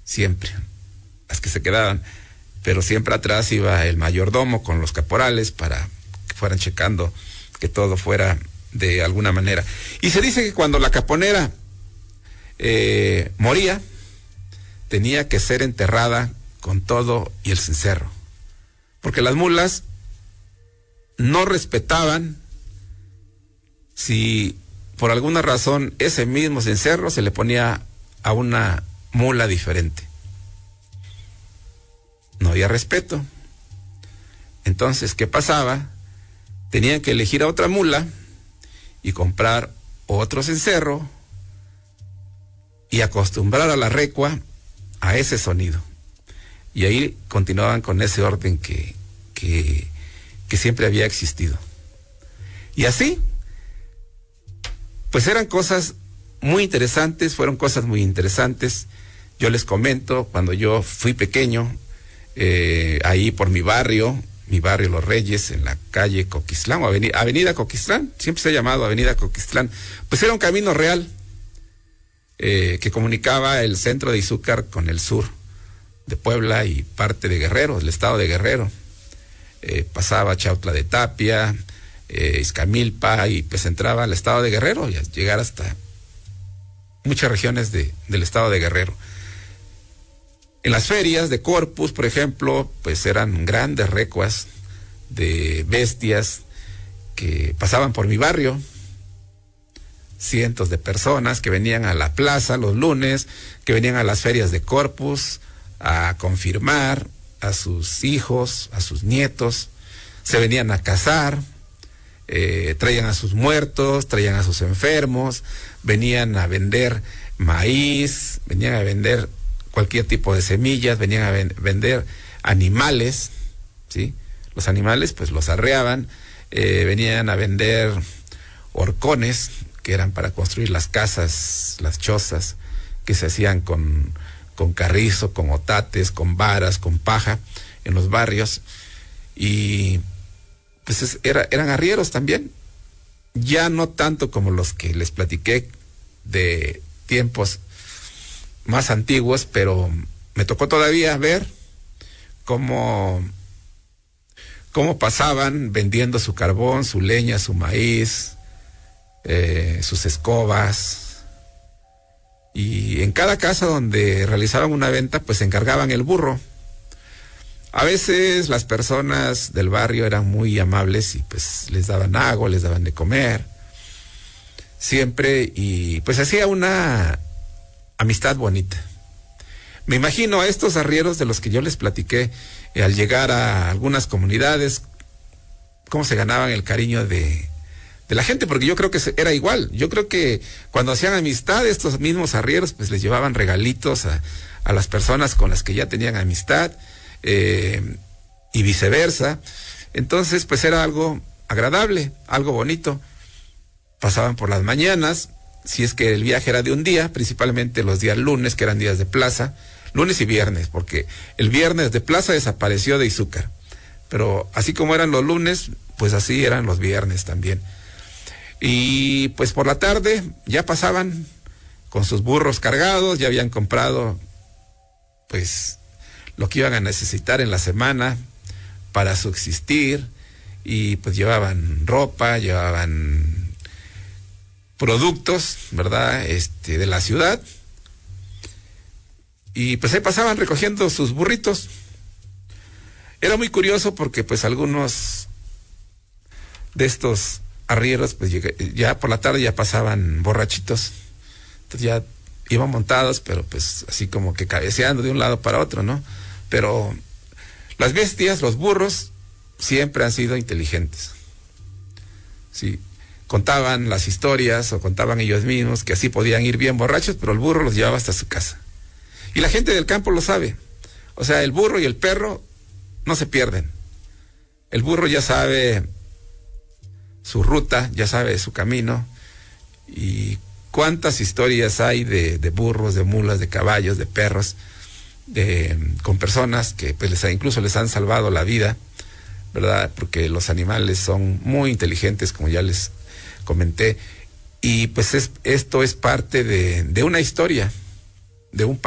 siempre, las que se quedaban, pero siempre atrás iba el mayordomo con los caporales para que fueran checando que todo fuera de alguna manera. Y se dice que cuando la caponera moría, tenía que ser enterrada con todo y el cencerro, porque las mulas no respetaban si por alguna razón ese mismo cencerro se le ponía a una mula diferente. No había respeto. Entonces, ¿qué pasaba? Tenían que elegir a otra mula y comprar otro cencerro y acostumbrar a la recua a ese sonido. Y ahí continuaban con ese orden que siempre había existido. Y así, pues eran cosas muy interesantes, fueron cosas muy interesantes. Yo les comento, cuando yo fui pequeño, ahí por mi barrio Los Reyes, en la calle Coquistlán, o Avenida Coquistlán, siempre se ha llamado Avenida Coquistlán, pues era un camino real que comunicaba el centro de Izúcar con el sur de Puebla y parte de Guerrero, el estado de Guerrero. Pasaba Chautla de Tapia, Izcamilpa, y pues entraba al estado de Guerrero y a llegar hasta muchas regiones del estado de Guerrero. En las ferias de Corpus, por ejemplo, pues eran grandes recuas de bestias que pasaban por mi barrio. Cientos de personas que venían a la plaza los lunes, que venían a las ferias de Corpus a confirmar a sus hijos, a sus nietos, se venían a casar, traían a sus muertos, traían a sus enfermos, venían a vender maíz, venían a vender cualquier tipo de semillas, venían a vender animales, ¿sí? Los animales pues los arreaban, venían a vender horcones, que eran para construir las casas, las chozas, que se hacían con carrizo, con otates, con varas, con paja, en los barrios. Y pues eran arrieros también, ya no tanto como los que les platiqué de tiempos más antiguos, pero me tocó todavía ver cómo pasaban vendiendo su carbón, su leña, su maíz, sus escobas. Y en cada casa donde realizaban una venta, pues encargaban el burro. A veces las personas del barrio eran muy amables y pues les daban agua, les daban de comer, siempre, y pues hacía una amistad bonita. Me imagino a estos arrieros de los que yo les platiqué, al llegar a algunas comunidades, cómo se ganaban el cariño de la gente, porque yo creo que era igual. Yo creo que cuando hacían amistad, estos mismos arrieros pues les llevaban regalitos a las personas con las que ya tenían amistad, y viceversa. Entonces pues era algo agradable, algo bonito. Pasaban por las mañanas, si es que el viaje era de un día, principalmente los días lunes, que eran días de plaza, lunes y viernes, porque el viernes de plaza desapareció de Izúcar, pero así como eran los lunes, pues así eran los viernes también. Y pues por la tarde ya pasaban con sus burros cargados, ya habían comprado pues lo que iban a necesitar en la semana para subsistir, y pues llevaban ropa, llevaban productos, ¿verdad? De la ciudad, y pues ahí pasaban recogiendo sus burritos. Era muy curioso porque pues algunos de estos arrieros pues ya por la tarde ya pasaban borrachitos, entonces ya iban montados, pero pues así como que cabeceando de un lado para otro, ¿no? Pero las bestias, los burros, siempre han sido inteligentes. Sí, contaban las historias o contaban ellos mismos que así podían ir bien borrachos, pero el burro los llevaba hasta su casa. Y la gente del campo lo sabe. O sea, el burro y el perro no se pierden. El burro ya sabe su ruta, ya sabe su camino. Y cuántas historias hay de burros, de mulas, de caballos, de perros, con personas que pues incluso les han salvado la vida, ¿verdad? Porque los animales son muy inteligentes, como ya les comenté. Y pues esto es parte de una historia, de un